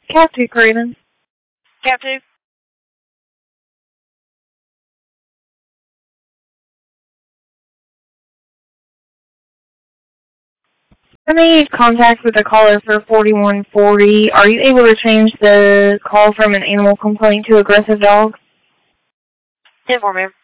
Captain Craven. Captain. I made contact with a caller for 4140. Are you able to change the call from an animal complaint to aggressive dog? 10-4, ma'am.